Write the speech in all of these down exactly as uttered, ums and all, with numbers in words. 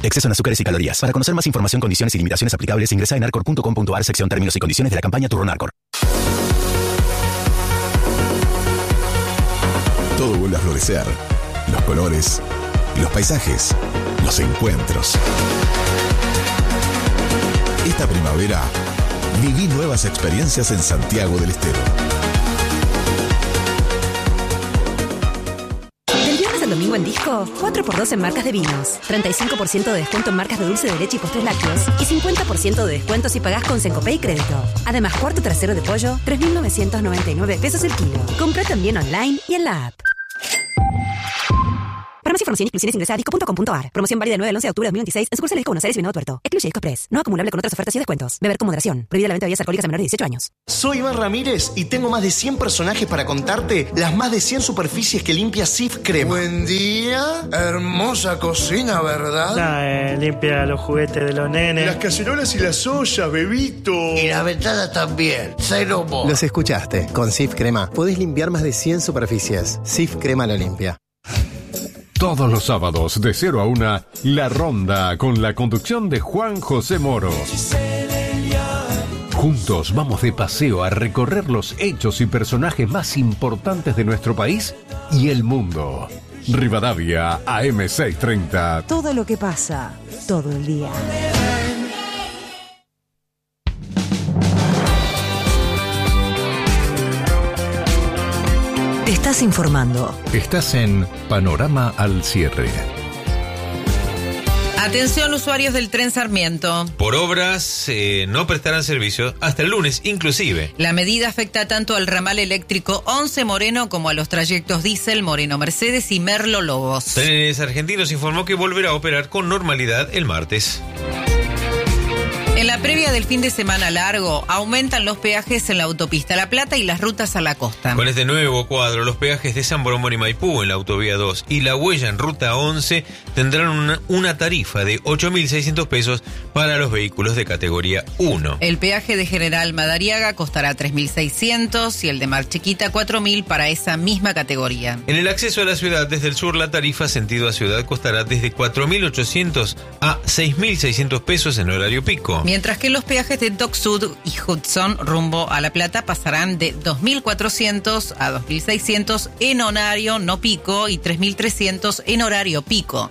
Exceso en azúcares y calorías. Para conocer más información, condiciones y limitaciones aplicables, ingresa en arcor punto com punto a r sección términos y condiciones de la campaña Turrón Arcor. Todo vuelve a florecer. Los colores, los paisajes, los encuentros. Esta primavera, viví nuevas experiencias en Santiago del Estero. Del viernes al domingo en Disco, cuatro por dos en marcas de vinos, treinta y cinco por ciento de descuento en marcas de dulce de leche y postres lácteos y cincuenta por ciento de descuento si pagás con Sencopay y crédito. Además, cuarto trasero de pollo, tres mil novecientos noventa y nueve pesos el kilo. Comprá también online y en la app. Para más información y exclusiones ingresa a disco punto com punto a r. Promoción válida del nueve al once de octubre de dos mil veintiséis en sucursales de Buenos Aires y Venado Tuerto. Excluye Disco Express. No acumulable con otras ofertas y descuentos. Beber con moderación. Prohibida la venta de bebidas alcohólicas a menores de dieciocho años. Soy Iván Ramírez y tengo más de cien personajes para contarte las más de cien superficies que limpia Cif Crema. Buen día. Hermosa cocina, ¿verdad? Ah, eh, limpia los juguetes de los nenes. Las cacerolas y las ollas, bebito. Y la ventana también. Cero mo. Los escuchaste. Con Cif Crema podés limpiar más de cien superficies. Cif Crema la limpia. Todos los sábados de cero a una, La Ronda, con la conducción de Juan José Moro. Juntos vamos de paseo a recorrer los hechos y personajes más importantes de nuestro país y el mundo. Rivadavia, A M seiscientos treinta. Todo lo que pasa, todo el día. Estás informando. Estás en Panorama al Cierre. Atención, usuarios del tren Sarmiento. Por obras eh, no prestarán servicio hasta el lunes inclusive. La medida afecta tanto al ramal eléctrico once Moreno como a los trayectos diésel Moreno Mercedes y Merlo Lobos. Trenes Argentinos informó que volverá a operar con normalidad el martes. En la previa del fin de semana largo, aumentan los peajes en la autopista La Plata y las rutas a la costa. Con este nuevo cuadro, los peajes de San Borondón y Maipú en la autovía dos y La Huella en ruta once tendrán una, una tarifa de ocho mil seiscientos pesos para los vehículos de categoría uno. El peaje de General Madariaga costará tres mil seiscientos y el de Mar Chiquita cuatro mil para esa misma categoría. En el acceso a la ciudad desde el sur, la tarifa sentido a ciudad costará desde cuatro mil ochocientos a seis mil seiscientos pesos en horario pico. Mientras que los peajes de Dock Sud y Hudson rumbo a La Plata pasarán de dos mil cuatrocientos a dos mil seiscientos en horario no pico y tres mil trescientos en horario pico.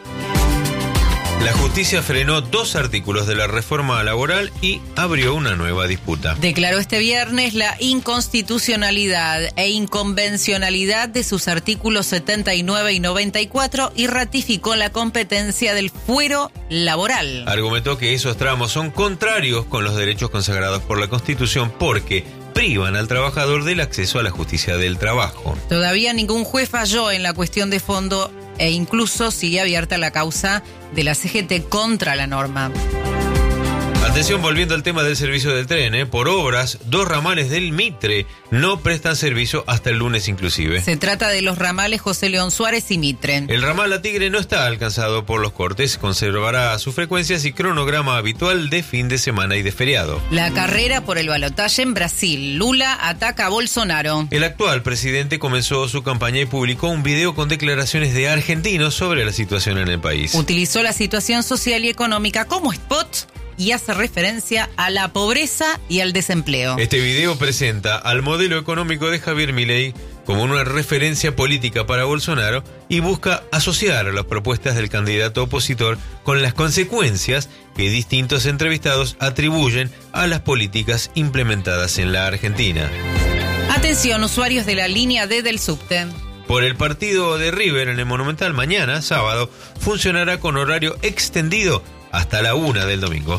La justicia frenó dos artículos de la reforma laboral y abrió una nueva disputa. Declaró este viernes la inconstitucionalidad e inconvencionalidad de sus artículos setenta y nueve y noventa y cuatro y ratificó la competencia del fuero laboral. Argumentó que esos tramos son contrarios con los derechos consagrados por la Constitución porque privan al trabajador del acceso a la justicia del trabajo. Todavía ningún juez falló en la cuestión de fondo e incluso sigue abierta la causa de la C G T contra la norma. Atención, volviendo al tema del servicio del tren, ¿eh? Por obras, dos ramales del Mitre no prestan servicio hasta el lunes inclusive. Se trata de los ramales José León Suárez y Mitre. El ramal La Tigre no está alcanzado por los cortes, conservará sus frecuencias y cronograma habitual de fin de semana y de feriado. La carrera por el balotaje en Brasil. Lula ataca a Bolsonaro. El actual presidente comenzó su campaña y publicó un video con declaraciones de argentinos sobre la situación en el país. Utilizó la situación social y económica como spot y hace referencia a la pobreza y al desempleo. Este video presenta al modelo económico de Javier Milei como una referencia política para Bolsonaro y busca asociar las propuestas del candidato opositor con las consecuencias que distintos entrevistados atribuyen a las políticas implementadas en la Argentina. Atención, usuarios de la línea D del subte. Por el partido de River en el Monumental mañana, sábado, funcionará con horario extendido hasta la una del domingo.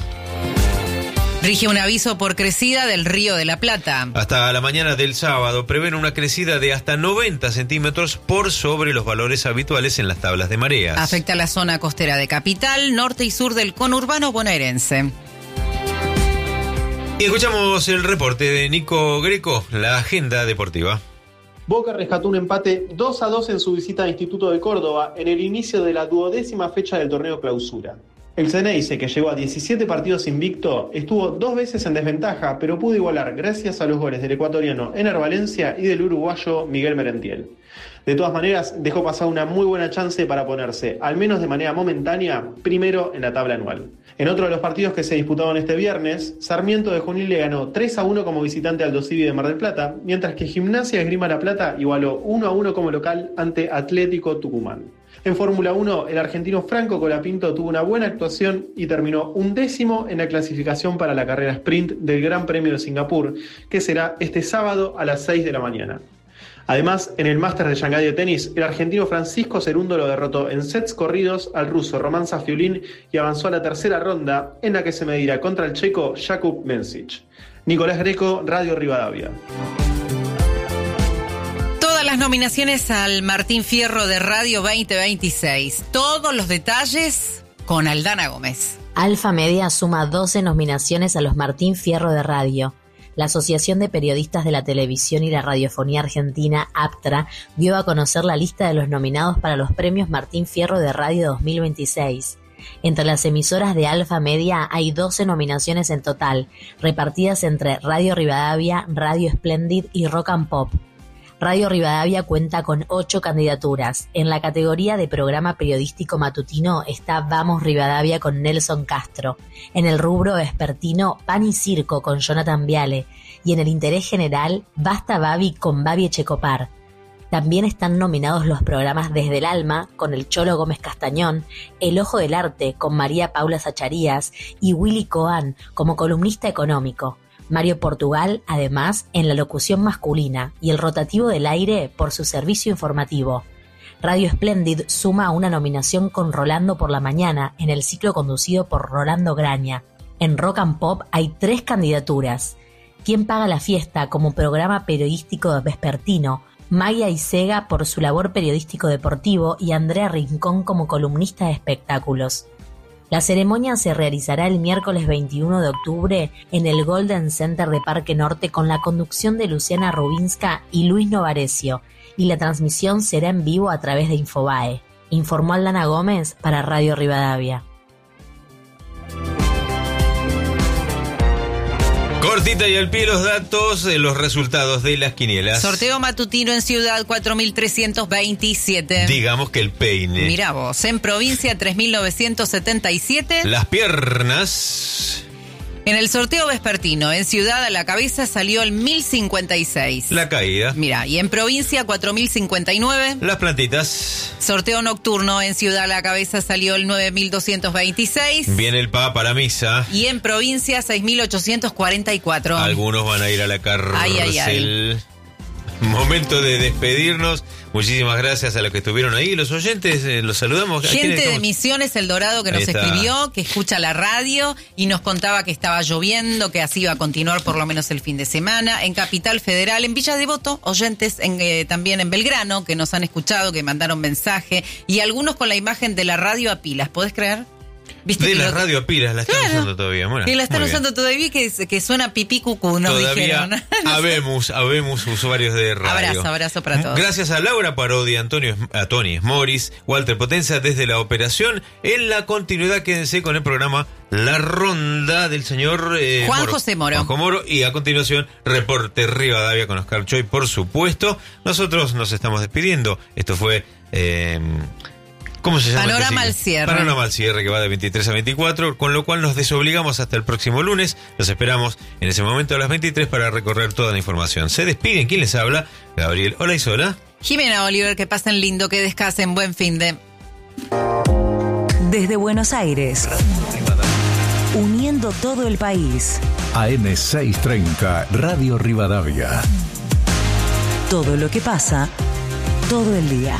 Rige un aviso por crecida del Río de la Plata. Hasta la mañana del sábado prevén una crecida de hasta noventa centímetros por sobre los valores habituales en las tablas de mareas. Afecta a la zona costera de Capital, norte y sur del conurbano bonaerense. Y escuchamos el reporte de Nico Greco, la agenda deportiva. Boca rescató un empate dos a dos en su visita al Instituto de Córdoba en el inicio de la duodécima fecha del torneo Clausura. El Ceneice, que llegó a diecisiete partidos invicto, estuvo dos veces en desventaja, pero pudo igualar gracias a los goles del ecuatoriano Ener Valencia y del uruguayo Miguel Merentiel. De todas maneras, dejó pasar una muy buena chance para ponerse, al menos de manera momentánea, primero en la tabla anual. En otro de los partidos que se disputaban este viernes, Sarmiento de Junín le ganó tres a uno como visitante al Aldo Civi de Mar del Plata, mientras que Gimnasia Esgrima La Plata igualó uno a uno como local ante Atlético Tucumán. En Fórmula uno, el argentino Franco Colapinto tuvo una buena actuación y terminó undécimo en la clasificación para la carrera sprint del Gran Premio de Singapur, que será este sábado a las seis de la mañana. Además, en el Máster de Shanghái de tenis, el argentino Francisco Cerundo lo derrotó en sets corridos al ruso Roman Safiulin y avanzó a la tercera ronda, en la que se medirá contra el checo Jakub Mencic. Nicolás Greco, Radio Rivadavia. Todas las nominaciones al Martín Fierro de Radio veinte veintiséis. Todos los detalles con Aldana Gómez. Alfa Media suma doce nominaciones a los Martín Fierro de Radio. La Asociación de Periodistas de la Televisión y la Radiofonía Argentina, APTRA, dio a conocer la lista de los nominados para los premios Martín Fierro de Radio dos mil veintiséis. Entre las emisoras de Alfa Media hay doce nominaciones en total, repartidas entre Radio Rivadavia, Radio Splendid y Rock and Pop. Radio Rivadavia cuenta con ocho candidaturas. En la categoría de programa periodístico matutino está Vamos Rivadavia con Nelson Castro. En el rubro vespertino, Pan y Circo con Jonathan Viale. Y en el interés general, Basta Babi con Babi Echecopar. También están nominados los programas Desde el Alma con el Cholo Gómez Castañón, El Ojo del Arte con María Paula Zacharías y Willy Coan como columnista económico. Mario Portugal, además, en la locución masculina y el rotativo del aire por su servicio informativo. Radio Splendid suma una nominación con Rolando por la Mañana en el ciclo conducido por Rolando Graña. En Rock and Pop hay tres candidaturas. ¿Quién paga la fiesta? Como programa periodístico vespertino, Maya Isega por su labor periodístico deportivo y Andrea Rincón como columnista de espectáculos. La ceremonia se realizará el miércoles veintiuno de octubre en el Golden Center de Parque Norte con la conducción de Luciana Rubinska y Luis Novarecio, y la transmisión será en vivo a través de Infobae, informó Aldana Gómez para Radio Rivadavia. Cortita y al pie los datos de los resultados de las quinielas. Sorteo matutino en Ciudad cuatro mil trescientos veintisiete. Digamos que el peine. Mirá vos, en provincia tres mil novecientos setenta y siete. Las piernas. En el sorteo vespertino, en Ciudad a la cabeza salió el mil cincuenta y seis. La caída. Mirá, y en provincia cuatro mil cincuenta y nueve. Las plantitas. Sorteo nocturno, en Ciudad a la cabeza salió el nueve mil doscientos veintiséis. Viene el Papa a la misa. Y en provincia seis mil ochocientos cuarenta y cuatro. Algunos van a ir a la cárcel. Ay, ay, ay. Momento de despedirnos. Muchísimas gracias a los que estuvieron ahí. Los oyentes, eh, los saludamos. Gente de Misiones El Dorado que nos escribió, que escucha la radio y nos contaba que estaba lloviendo, que así iba a continuar por lo menos el fin de semana. En Capital Federal, en Villa Devoto, oyentes en, eh, también en Belgrano que nos han escuchado, que mandaron mensaje y algunos con la imagen de la radio a pilas. ¿Podés creer? ¿Viste de la lo... radio a pilas, la están claro. usando todavía. Bueno, que la están usando bien. todavía, que, que suena pipí cucú, nos todavía dijeron. habemos, habemos usuarios de radio. Abrazo, abrazo para todos. Gracias a Laura Parodi, Antonio, a Tony Morris, Walter Potenza desde la operación. En la continuidad, quédense con el programa La Ronda del señor eh, Juan Moro. José Moro. Juanjo Moro. Y a continuación, Reporte Rivadavia con Oscar Choi, por supuesto. Nosotros nos estamos despidiendo. Esto fue... Eh, ¿Cómo se llama? Panorama este al cierre. Panorama al cierre, que va de veintitrés a veinticuatro, con lo cual nos desobligamos hasta el próximo lunes. Los esperamos en ese momento a las veintitrés para recorrer toda la información. Se despiden. ¿Quién les habla? Gabriel. Hola, Isola. Jimena Oliver, que pasen lindo, que descansen, buen fin de... Desde Buenos Aires, uniendo todo el país. A M seiscientos treinta, Radio Rivadavia. Todo lo que pasa, todo el día.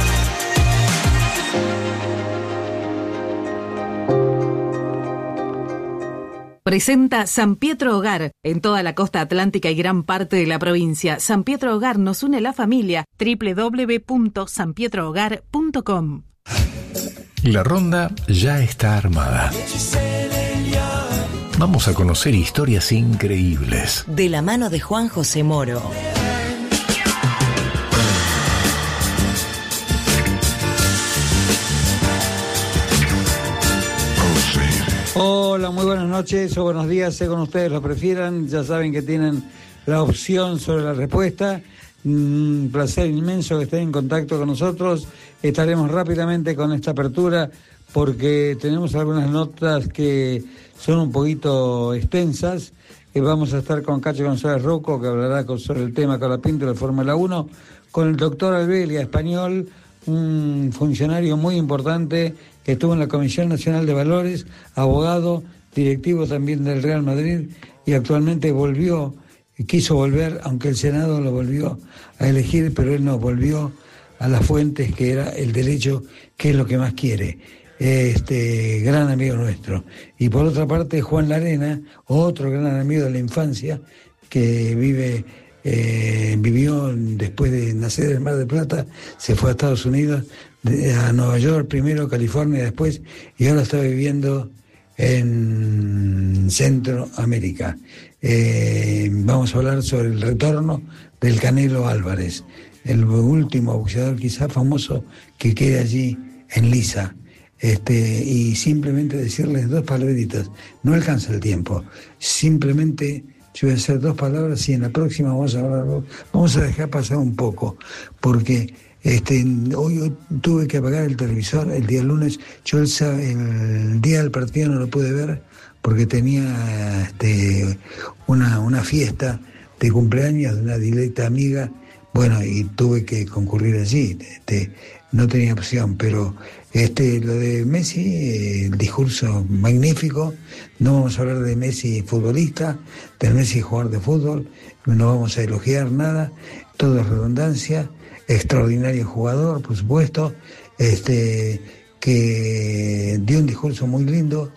Presenta San Pietro Hogar, en toda la costa atlántica y gran parte de la provincia. San Pietro Hogar nos une la familia. doble u doble u doble u punto san pietro hogar punto com. La ronda ya está armada. Vamos a conocer historias increíbles. De la mano de Juan José Moro. Hola, muy buenas noches o buenos días, según ustedes lo prefieran. Ya saben que tienen la opción sobre la respuesta. Un placer inmenso que estén en contacto con nosotros. Estaremos rápidamente con esta apertura porque tenemos algunas notas que son un poquito extensas. Eh, vamos a estar con Cacho González Rocco, que hablará con, sobre el tema Colapinto de Fórmula uno, con el doctor Albelia, español, un funcionario muy importante que estuvo en la Comisión Nacional de Valores, abogado, directivo también del Real Madrid, y actualmente volvió, quiso volver, aunque el Senado lo volvió a elegir, pero él no, volvió a las fuentes, que era el derecho, que es lo que más quiere. Este gran amigo nuestro. Y por otra parte, Juan Larena, otro gran amigo de la infancia, que vive, eh, vivió después de nacer en Mar del Plata, se fue a Estados Unidos, de, a Nueva York primero, California después, y ahora está viviendo en Centroamérica. Eh, vamos a hablar sobre el retorno del Canelo Álvarez, el último boxeador quizá famoso que quede allí en Lisa. Este, y simplemente decirles dos palabritas, no alcanza el tiempo, simplemente yo voy a hacer dos palabras y en la próxima vamos a hablar, vamos a dejar pasar un poco, porque este, hoy, hoy tuve que apagar el televisor el día lunes, yo el, el día del partido no lo pude ver porque tenía este, una, una fiesta de cumpleaños de una directa amiga, bueno, y tuve que concurrir allí, este, no tenía opción, pero este, lo de Messi, eh, el discurso magnífico, no vamos a hablar de Messi futbolista, del Messi jugador de fútbol, no vamos a elogiar nada, todo es redundancia, extraordinario jugador, por supuesto, este, que dio un discurso muy lindo,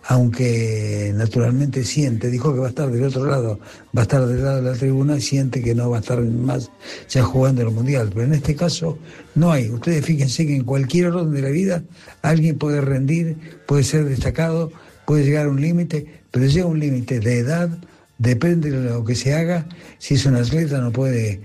aunque naturalmente siente, dijo que va a estar del otro lado, va a estar del lado de la tribuna, siente que no va a estar más ya jugando el Mundial, pero en este caso no hay. Ustedes fíjense que en cualquier orden de la vida alguien puede rendir, puede ser destacado, puede llegar a un límite, pero llega a un límite de edad, depende de lo que se haga. Si es un atleta no puede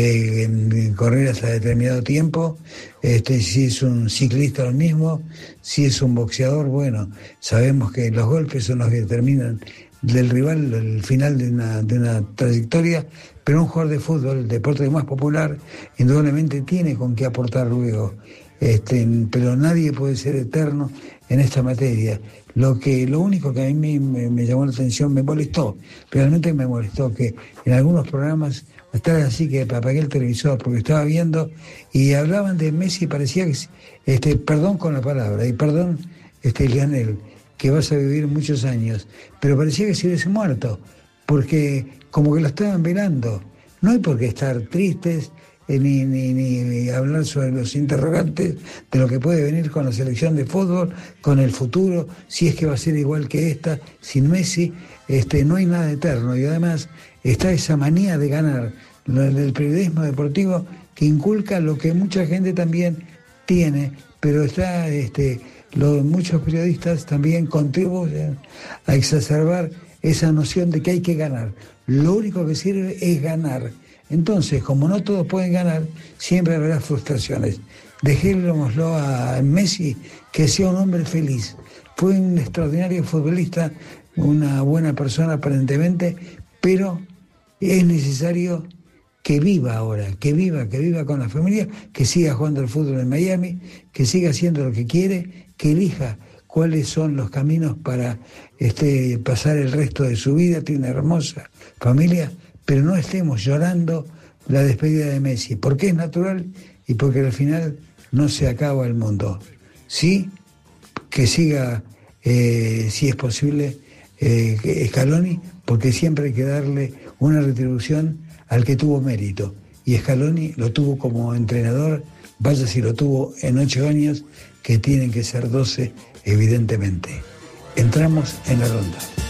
eh, correr hasta determinado tiempo, este, si es un ciclista lo mismo, si es un boxeador, bueno, sabemos que los golpes son los que determinan del rival el final de una, de una trayectoria, pero un jugador de fútbol, el deporte más popular, indudablemente tiene con qué aportar luego, este, pero nadie puede ser eterno en esta materia. Lo que lo único que a mí me, me llamó la atención, me molestó, realmente me molestó que en algunos programas estaba así que apagué el televisor porque estaba viendo y hablaban de Messi, parecía que, este, perdón con la palabra, y perdón, este, Lionel, que vas a vivir muchos años, pero parecía que se hubiese muerto, porque como que lo estaban velando. No hay por qué estar tristes, eh, ni, ni, ni hablar sobre los interrogantes de lo que puede venir con la selección de fútbol, con el futuro, si es que va a ser igual que esta, sin Messi, este, no hay nada eterno, y además está esa manía de ganar, del periodismo deportivo, que inculca lo que mucha gente también tiene, pero está, este, los, muchos periodistas también contribuyen a exacerbar esa noción de que hay que ganar. Lo único que sirve es ganar. Entonces, como no todos pueden ganar, siempre habrá frustraciones. Dejémoslo a Messi, que sea un hombre feliz. Fue un extraordinario futbolista, una buena persona aparentemente, pero es necesario que viva ahora, que viva, que viva con la familia, que siga jugando al fútbol en Miami, que siga haciendo lo que quiere, que elija cuáles son los caminos para este, pasar el resto de su vida. Tiene una hermosa familia, pero no estemos llorando la despedida de Messi, porque es natural y porque al final no se acaba el mundo. Sí, que siga, eh, si es posible, eh, Scaloni, porque siempre hay que darle una retribución al que tuvo mérito. Y Scaloni lo tuvo como entrenador, vaya si lo tuvo en ocho años, que tienen que ser doce, evidentemente. Entramos en la ronda.